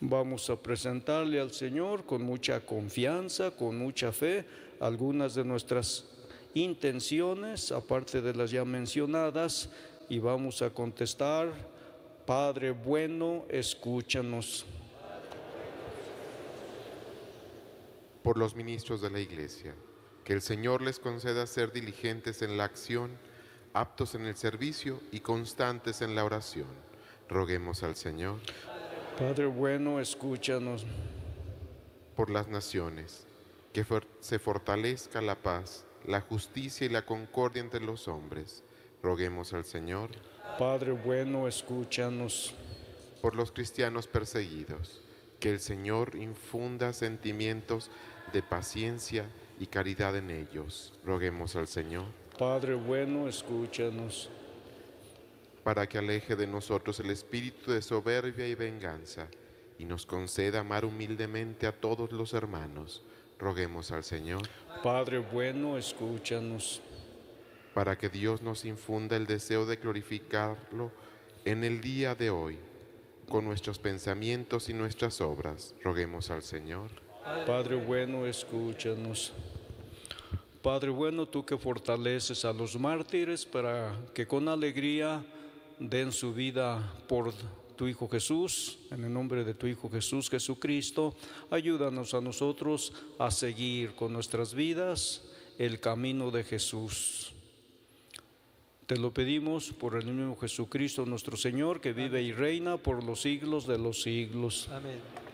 Vamos a presentarle al Señor con mucha confianza, con mucha fe, algunas de nuestras intenciones, aparte de las ya mencionadas, y vamos a contestar: Padre bueno, escúchanos. Por los ministros de la Iglesia, que el Señor les conceda ser diligentes en la acción, aptos en el servicio y constantes en la oración. Roguemos al Señor. Padre bueno, escúchanos. Por las naciones, que se fortalezca la paz, la justicia y la concordia entre los hombres. Roguemos al Señor. Padre bueno, escúchanos. Por los cristianos perseguidos, que el Señor infunda sentimientos de paciencia y caridad en ellos. Roguemos al Señor. Padre bueno, escúchanos. Para que aleje de nosotros el espíritu de soberbia y venganza, y nos conceda amar humildemente a todos los hermanos. Roguemos al Señor. Padre bueno, escúchanos. Para que Dios nos infunda el deseo de glorificarlo en el día de hoy, con nuestros pensamientos y nuestras obras. Roguemos al Señor. Padre bueno, escúchanos. Padre bueno, tú que fortaleces a los mártires para que con alegría den su vida por tu Hijo Jesús, en el nombre de tu Hijo Jesús, Jesucristo, ayúdanos a nosotros a seguir con nuestras vidas el camino de Jesús. Te lo pedimos por el mismo Jesucristo nuestro Señor, que vive y reina por los siglos de los siglos. Amén.